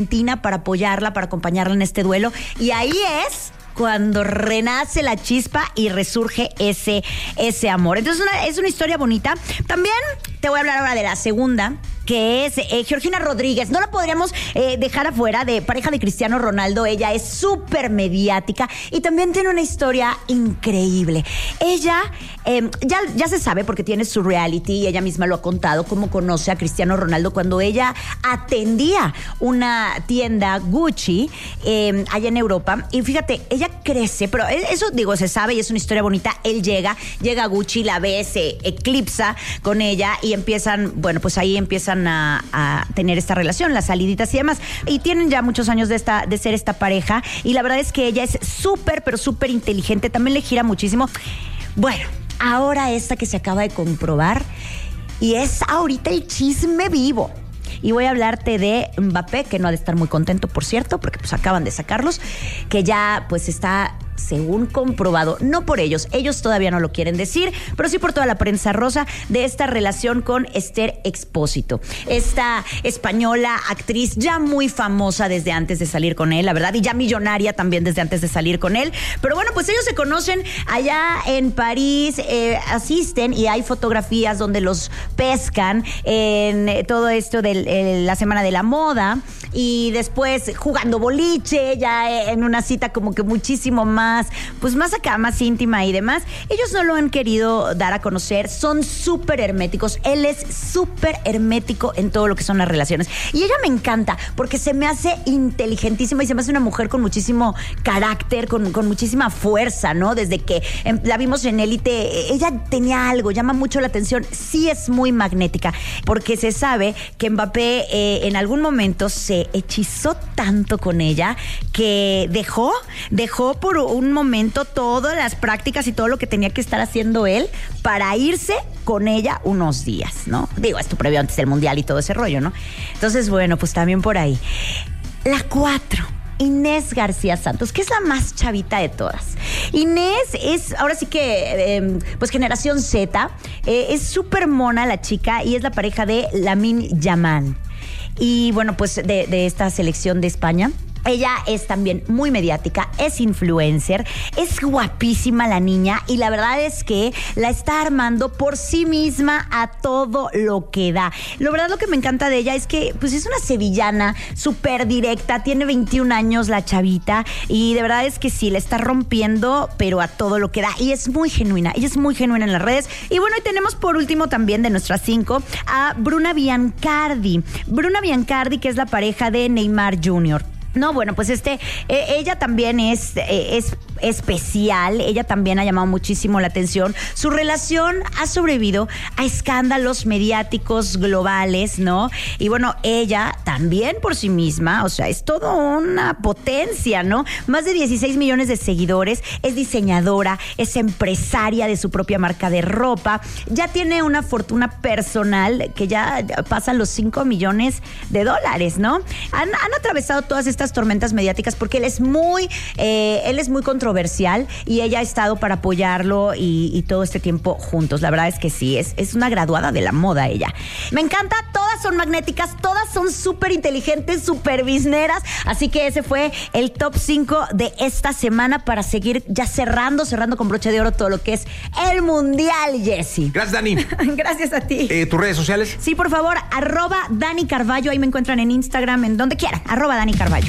Argentina para apoyarla, para acompañarla en este duelo. Y ahí es cuando renace la chispa y resurge ese amor. Entonces es una historia bonita. También te voy a hablar ahora de la segunda, que es Georgina Rodríguez. No la podríamos dejar afuera, de pareja de Cristiano Ronaldo. Ella es súper mediática y también tiene una historia increíble. Ella ya se sabe, porque tiene su reality y ella misma lo ha contado, cómo conoce a Cristiano Ronaldo cuando ella atendía una tienda Gucci allá en Europa. Y fíjate, ella crece, pero eso digo, se sabe y es una historia bonita. Él llega a Gucci, la ve, se eclipsa con ella y empiezan, bueno, pues ahí empiezan a tener esta relación, las saliditas y demás. Y tienen ya muchos años de ser esta pareja. Y la verdad es que ella es súper, pero súper inteligente. También le gira muchísimo. Bueno, ahora esta que se acaba de comprobar, y es ahorita el chisme vivo. Y voy a hablarte de Mbappé, que no ha de estar muy contento, por cierto, porque pues acaban de sacarlos, que ya pues está, según comprobado, no por ellos todavía no lo quieren decir, pero sí por toda la prensa rosa, de esta relación con Esther Expósito, esta española actriz ya muy famosa desde antes de salir con él, la verdad, y ya millonaria también desde antes de salir con él. Pero bueno, pues ellos se conocen allá en París, asisten y hay fotografías donde los pescan en todo esto de la Semana de la Moda, y después jugando boliche, ya en una cita como que muchísimo más, pues más acá, más íntima y demás. Ellos no lo han querido dar a conocer, son súper herméticos. Él es súper hermético en todo lo que son las relaciones. Y ella me encanta porque se me hace inteligentísima y se me hace una mujer con muchísimo carácter, con muchísima fuerza, ¿no? Desde que la vimos en Élite, ella tenía algo, llama mucho la atención. Sí es muy magnética, porque se sabe que Mbappé en algún momento se hechizó tanto con ella que dejó por un momento todas las prácticas y todo lo que tenía que estar haciendo él para irse con ella unos días, ¿no? Digo, esto previo antes del Mundial y todo ese rollo, ¿no? Entonces, bueno, pues también por ahí. La 4, Inés García Santos, que es la más chavita de todas. Inés es, ahora sí que, pues generación Z, es súper mona la chica y es la pareja de Lamine Yamal. Y bueno, pues de esta selección de España. Ella es también muy mediática, es influencer, es guapísima la niña y la verdad es que la está armando por sí misma a todo lo que da. La verdad, lo que me encanta de ella es que pues es una sevillana súper directa, tiene 21 años la chavita y de verdad es que sí, la está rompiendo pero a todo lo que da y es muy genuina, ella es muy genuina en las redes. Y bueno, y tenemos por último también de nuestras 5 a Bruna Biancardi. Bruna Biancardi, que es la pareja de Neymar Jr. No, bueno, pues ella también es especial, ella también ha llamado muchísimo la atención. Su relación ha sobrevivido a escándalos mediáticos globales, ¿no? Y bueno, ella también por sí misma, o sea, es toda una potencia, ¿no? Más de 16 millones de seguidores, es diseñadora, es empresaria de su propia marca de ropa, ya tiene una fortuna personal que ya pasa los $5 millones, ¿no? Han atravesado todas estas tormentas mediáticas porque él es muy controversial y ella ha estado para apoyarlo y todo este tiempo juntos. La verdad es que sí, es una graduada de la moda ella. Me encanta, todas son magnéticas, todas son súper inteligentes, súper bizneras, así que ese fue el top 5 de esta semana para seguir ya cerrando con broche de oro todo lo que es el Mundial, Jessy. Gracias, Dani. Gracias a ti. ¿Tus redes sociales? Sí, por favor, @Dani Carballo, ahí me encuentran en Instagram, en donde quieran, @Dani Carballo.